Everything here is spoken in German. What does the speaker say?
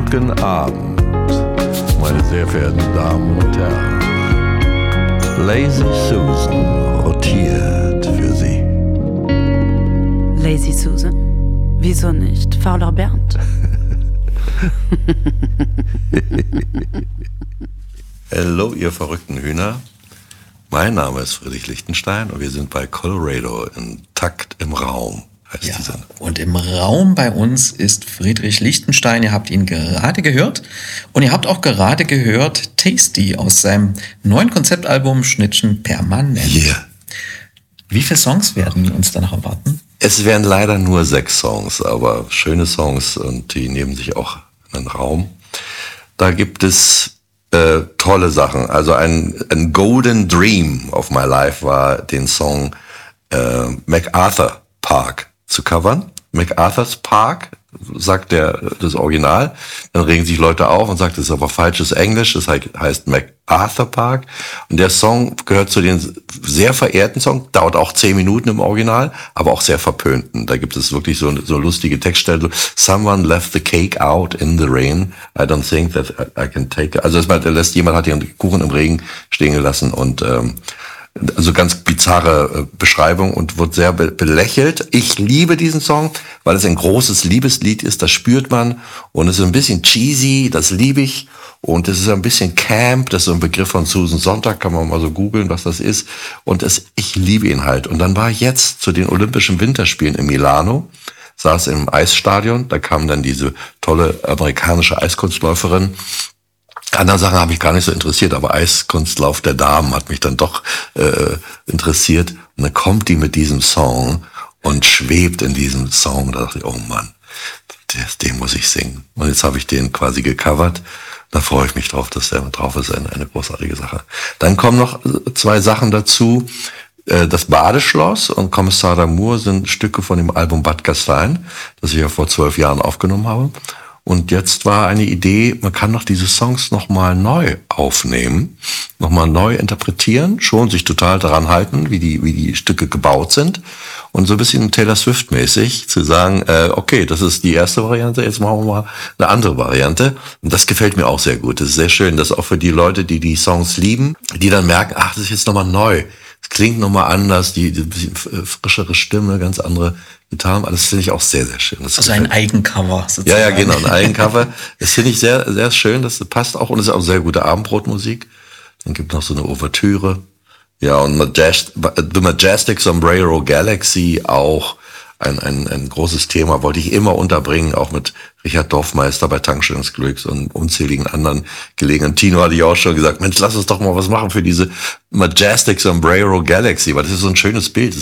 Guten Abend, meine sehr verehrten Damen und Herren. Lazy Susan rotiert für Sie. Lazy Susan? Wieso nicht Fauler Bernd? Hallo, ihr verrückten Hühner. Mein Name ist Friedrich Lichtenstein und wir sind bei Colorado in Takt im Raum. Ja, und im Raum bei uns ist Friedrich Lichtenstein. Ihr habt ihn gerade gehört. Und ihr habt auch gerade gehört Tasty aus seinem neuen Konzeptalbum Schnittchen Permanent. Yeah. Wie viele Songs werden uns danach erwarten? Es werden leider nur 6 Songs, aber schöne Songs und die nehmen sich auch einen Raum. Da gibt es tolle Sachen. Also ein Golden Dream of my life war, den Song MacArthur Park zu covern. MacArthur's Park, sagt das Original. Dann regen sich Leute auf und sagen, das ist aber falsches Englisch. Das heißt MacArthur Park. Und der Song gehört zu den sehr verehrten Songs, dauert auch 10 Minuten im Original, aber auch sehr verpönten. Da gibt es wirklich so lustige Textstellen. Someone left the cake out in the rain. I don't think that I can take it. Also jemand hat den Kuchen im Regen stehen gelassen und also ganz bizarre Beschreibung und wird sehr belächelt. Ich liebe diesen Song, weil es ein großes Liebeslied ist, das spürt man. Und es ist ein bisschen cheesy, das liebe ich. Und es ist ein bisschen Camp, das ist so ein Begriff von Susan Sontag, kann man mal so googeln, was das ist. Und ich liebe ihn halt. Und dann war ich jetzt zu den Olympischen Winterspielen in Milano, saß im Eisstadion, da kam dann diese tolle amerikanische Eiskunstläuferin. Andere Sachen haben mich gar nicht so interessiert, aber Eiskunstlauf der Damen hat mich dann doch interessiert. Und dann kommt die mit diesem Song und schwebt in diesem Song. Da dachte ich, oh Mann, den muss ich singen. Und jetzt habe ich den quasi gecovert. Da freue ich mich drauf, dass der drauf ist. Eine großartige Sache. Dann kommen noch 2 Sachen dazu. Das Badeschloss und Kommissar d'Amour sind Stücke von dem Album Bad Gastein, das ich ja vor 12 Jahren aufgenommen habe. Und jetzt war eine Idee, man kann doch diese Songs nochmal neu aufnehmen, nochmal neu interpretieren, schon sich total daran halten, wie die Stücke gebaut sind. Und so ein bisschen Taylor Swift-mäßig zu sagen, okay, das ist die erste Variante, jetzt machen wir mal eine andere Variante. Und das gefällt mir auch sehr gut. Das ist sehr schön, dass auch für die Leute, die die Songs lieben, die dann merken, ach, das ist jetzt nochmal neu. Es klingt nochmal anders, die bisschen frischere Stimme, ganz andere Gitarren, alles finde ich auch sehr, sehr schön. Das also ein Eigencover sozusagen. Ja, genau, ein Eigencover. Das finde ich sehr, sehr schön, das passt auch und es ist auch sehr gute Abendbrotmusik. Dann gibt es noch so eine Ouvertüre. Ja, und The Majestic Sombrero Galaxy auch ein großes Thema, wollte ich immer unterbringen, auch mit Richard Dorfmeister bei Tankstellen des Glücks und unzähligen anderen Gelegenheiten. Tino hatte ich auch schon gesagt, Mensch, lass uns doch mal was machen für diese Majestic Sombrero Galaxy, weil das ist so ein schönes Bild.